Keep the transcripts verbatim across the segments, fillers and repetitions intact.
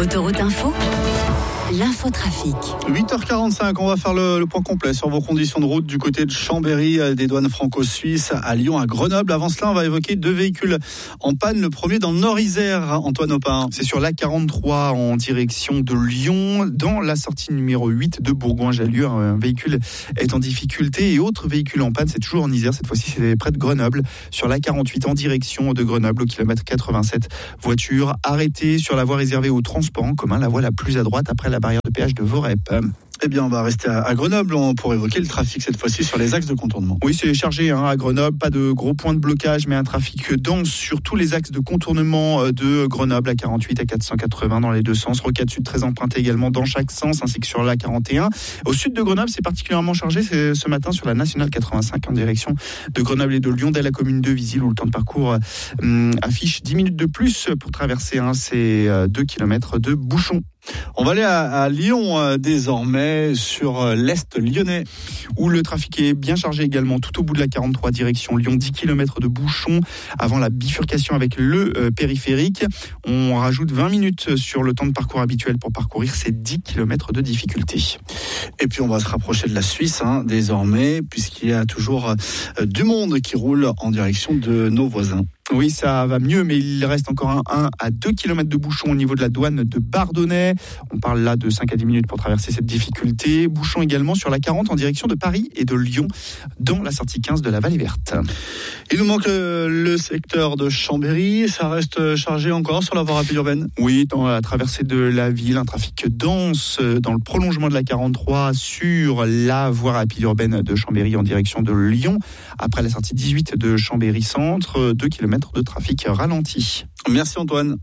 Autoroute Info, l'infotrafic. huit heures quarante-cinq, on va faire le, le point complet sur vos conditions de route du côté de Chambéry, des douanes franco-suisses à Lyon, à Grenoble. Avant cela, on va évoquer deux véhicules en panne. Le premier dans le Nord-Isère, Antoine Opin. C'est sur l'A quarante-trois en direction de Lyon, dans la sortie numéro huit de Bourgoin-Jallieu. Un véhicule est en difficulté et autre véhicule en panne, c'est toujours en Isère. Cette fois-ci, c'est près de Grenoble, sur l'A quarante-huit en direction de Grenoble, au kilomètre quatre-vingt-sept. Voiture arrêtée sur la voie réservée au transport en commun, la voie la plus à droite après la barrière de péage de Vorep. Eh bien, on va rester à Grenoble pour évoquer le trafic cette fois-ci sur les axes de contournement. Oui, c'est chargé hein, à Grenoble, pas de gros points de blocage, mais un trafic dense sur tous les axes de contournement de Grenoble, à quarante-huit à quatre cent quatre-vingts dans les deux sens. Rocade Sud très emprunté également dans chaque sens, ainsi que sur l'A quarante et un. Au sud de Grenoble, c'est particulièrement chargé c'est ce matin sur la nationale quatre-vingt-cinq en direction de Grenoble et de Lyon, dès la commune de Visil, où le temps de parcours hum, affiche dix minutes de plus pour traverser hein, ces deux kilomètres de bouchons. On va aller à, à Lyon euh, désormais, sur euh, l'est lyonnais, où le trafic est bien chargé également, tout au bout de la quarante-trois, direction Lyon, dix kilomètres de bouchons avant la bifurcation avec le euh, périphérique. On rajoute vingt minutes sur le temps de parcours habituel pour parcourir ces dix kilomètres de difficulté. Et puis on va se rapprocher de la Suisse hein, désormais, puisqu'il y a toujours euh, du monde qui roule en direction de nos voisins. Oui, ça va mieux, mais il reste encore un un à deux kilomètres de bouchons au niveau de la douane de Bardonnay. On parle là de cinq à dix minutes pour traverser cette difficulté. Bouchons également sur la quarante en direction de Paris et de Lyon, dans la sortie quinze de la Vallée Verte. Il nous manque le secteur de Chambéry. Ça reste chargé encore sur la voie rapide urbaine. Oui, dans la traversée de la ville, un trafic dense dans le prolongement de la quarante-trois sur la voie rapide urbaine de Chambéry en direction de Lyon. Après la sortie dix-huit de Chambéry-Centre, deux kilomètres de trafic ralenti. Merci Antoine.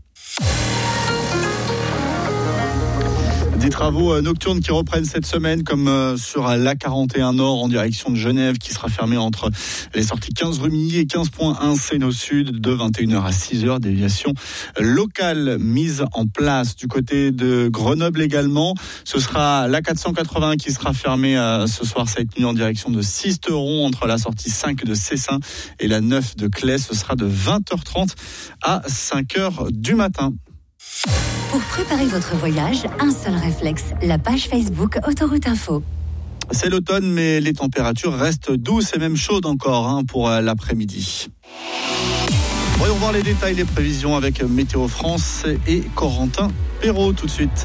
Des travaux nocturnes qui reprennent cette semaine, comme sur l'A quarante et un Nord en direction de Genève, qui sera fermé entre les sorties quinze rue Milly et quinze point un Seine Sud de vingt et une heures à six heures. Déviation locale mise en place du côté de Grenoble également. Ce sera l'A quatre cent quatre-vingts qui sera fermé ce soir cette nuit en direction de Sisteron entre la sortie cinq de Cessin et la neuf de Claye. Ce sera de vingt heures trente à cinq heures du matin. Pour préparer votre voyage, un seul réflexe, la page Facebook Autoroute Info. C'est l'automne, mais les températures restent douces et même chaudes encore hein, pour l'après-midi. Voyons voir les détails, les prévisions avec Météo France et Corentin Perrault tout de suite.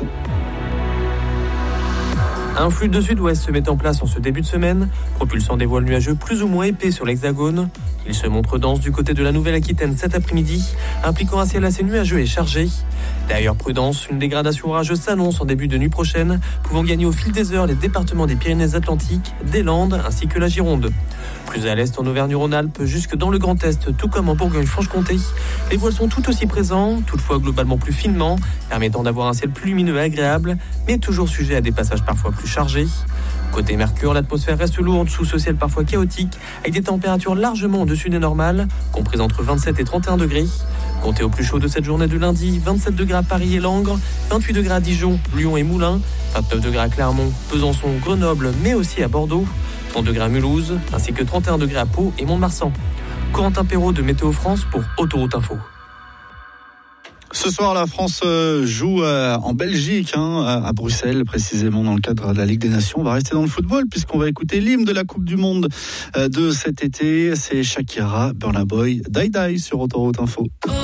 Un flux de sud-ouest se met en place en ce début de semaine, propulsant des voiles nuageux plus ou moins épais sur l'Hexagone. Il se montre dense du côté de la Nouvelle-Aquitaine cet après-midi, impliquant un ciel assez nuageux et chargé. D'ailleurs, prudence, une dégradation orageuse s'annonce en début de nuit prochaine, pouvant gagner au fil des heures les départements des Pyrénées-Atlantiques, des Landes ainsi que la Gironde. Plus à l'est en Auvergne-Rhône-Alpes, jusque dans le Grand Est, tout comme en Bourgogne-Franche-Comté, les voiles sont tout aussi présents, toutefois globalement plus finement, permettant d'avoir un ciel plus lumineux et agréable, mais toujours sujet à des passages parfois plus chargés. Côté Mercure, l'atmosphère reste lourde sous ce ciel parfois chaotique, avec des températures largement au-dessus des normales, comprises entre vingt-sept et trente et un degrés. Comptez au plus chaud de cette journée de lundi, vingt-sept degrés à Paris et Langres, vingt-huit degrés à Dijon, Lyon et Moulins, vingt-neuf degrés à Clermont, Besançon, Grenoble, mais aussi à Bordeaux, trente degrés à Mulhouse, ainsi que trente et un degrés à Pau et Mont-de-Marsan. Corentin Perrault de Météo France pour Autoroute Info. Ce soir, la France joue en Belgique, hein, à Bruxelles, précisément dans le cadre de la Ligue des Nations. On va rester dans le football puisqu'on va écouter l'hymne de la Coupe du Monde de cet été. C'est Shakira, Burna Boy, Die Die sur Autoroute Info.